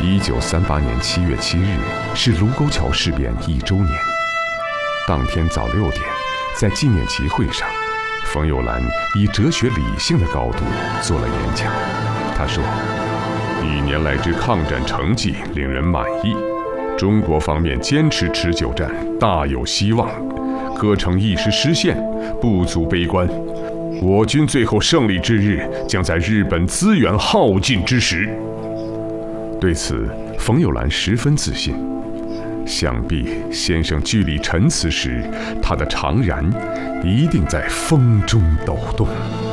1938年7月7日是卢沟桥事变1周年。当天早6点，在纪念集会上，冯友兰以哲学理性的高度做了演讲。他说：“1年来之抗战成绩令人满意，中国方面坚持持久战，大有希望。各城一时失陷，不足悲观。我军最后胜利之日，将在日本资源耗尽之时。”对此，冯友兰十分自信。想必先生据理陈词时，他的长髯一定在风中抖动。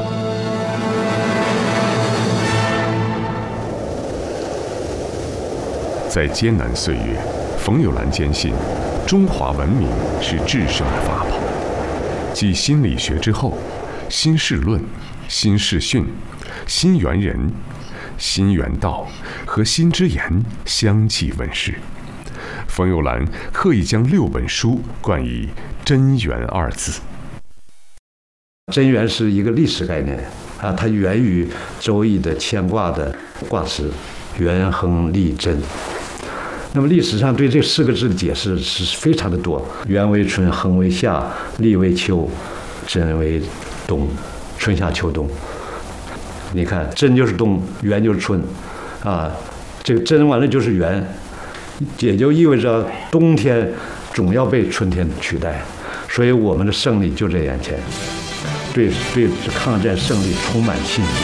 在艰难岁月，冯友兰坚信，中华文明是制胜的法宝。继心理学之后，新事论、新事训、新元人、新元道和新之言相继问世。冯友兰刻意将6本书冠以真元2字。 真元是一个历史概念啊，它源于《周易》的乾卦的卦辞“元亨利贞”。那么历史上对这4个字的解释是非常的多，元为春，亨为夏，利为秋，贞为冬，春夏秋冬。你看，贞就是冬，元就是春，啊，这个贞完了就是元，也就意味着冬天总要被春天取代，所以我们的胜利就在眼前，对抗战胜利充满信心。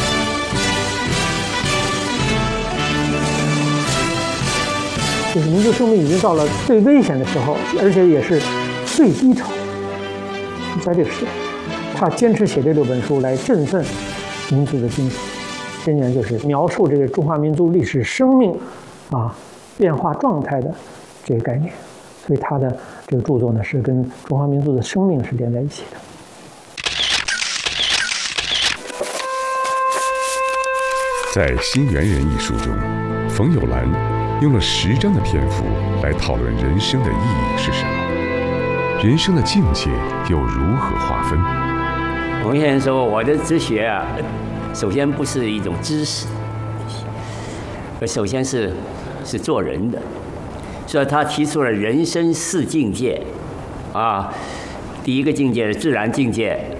就是民族生命已经到了最危险的时候，而且也是最低潮，在这个时代，他坚持写这6本书来振奋民族的精神。真元就是描述这个中华民族历史生命变化状态的这个概念，所以他的这个著作呢是跟中华民族的生命是连在一起的。 在《新元人》一书中，冯友兰用了10章的篇幅来讨论人生的意义是什么，人生的境界又如何划分。 冯先生说：“我的哲学啊，首先不是一种知识，首先是做人的。所以他提出了人生4境界，第一个境界是自然境界，